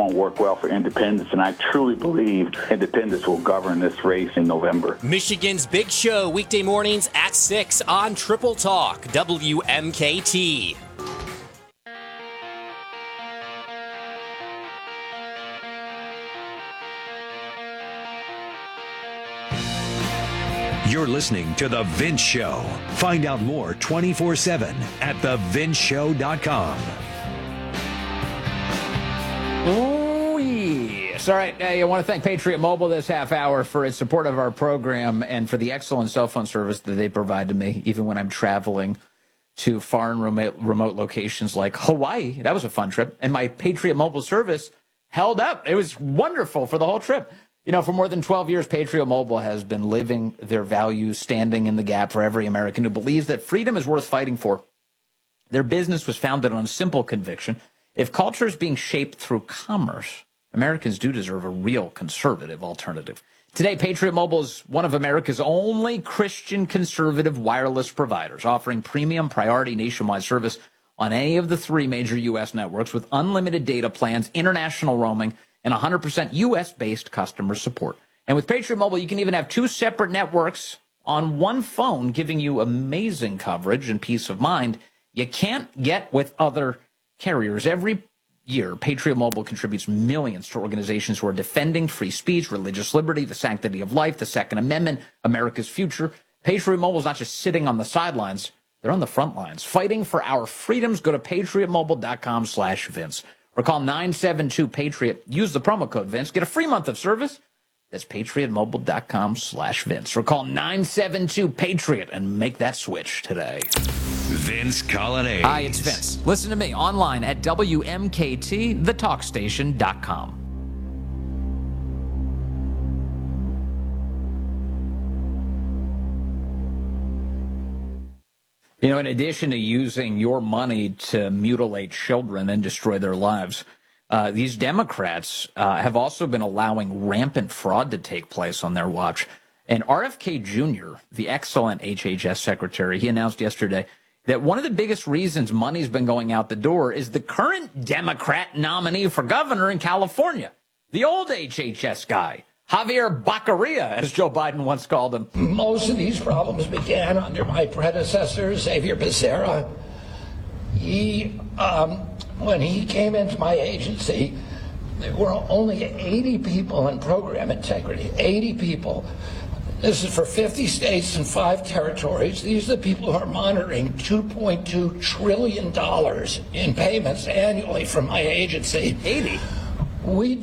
won't work well for independents, and I truly believe independents will govern this race in November. Michigan's Big Show, weekday mornings at 6 on Triple Talk, WMKT. You're listening to The Vince Show. Find out more 24/7 at thevinceshow.com. Oh, yes. All right. I want to thank Patriot Mobile this half hour for its support of our program and for the excellent cell phone service that they provide to me, even when I'm traveling to far and remote locations like Hawaii. That was a fun trip. And my Patriot Mobile service held up. It was wonderful for the whole trip. You know, for more than 12 years, Patriot Mobile has been living their values, standing in the gap for every American who believes that freedom is worth fighting for. Their business was founded on a simple conviction. If culture is being shaped through commerce, Americans do deserve a real conservative alternative. Today, Patriot Mobile is one of America's only Christian conservative wireless providers, offering premium priority nationwide service on any of the 3 major U.S. networks with unlimited data plans, international roaming, and 100% U.S.-based customer support. And with Patriot Mobile, you can even have 2 separate networks on one phone, giving you amazing coverage and peace of mind you can't get with other carriers. Every year, Patriot Mobile contributes millions to organizations who are defending free speech, religious liberty, the sanctity of life, the Second Amendment, America's future. Patriot Mobile is not just sitting on the sidelines. They're on the front lines, fighting for our freedoms. Go to patriotmobile.com/Vince. Or call 972-PATRIOT. Use the promo code Vince. Get a free month of service. That's patriotmobile.com/Vince. Or call 972-PATRIOT and make that switch today. Vince Colonnade. Hi, it's Vince. Listen to me online at WMKT, You know, in addition to using your money to mutilate children and destroy their lives, these Democrats have also been allowing rampant fraud to take place on their watch. And RFK Jr., the excellent HHS secretary, he announced yesterday that one of the biggest reasons money's been going out the door is the current Democrat nominee for governor in California, the old HHS guy, Javier Baccaria, as Joe Biden once called him. Most of these problems began under my predecessor, Xavier Becerra. When he came into my agency, there were only 80 people in program integrity, 80 people. This is for 50 states and 5 territories. These are the people who are monitoring $2.2 trillion in payments annually from my agency. 80? We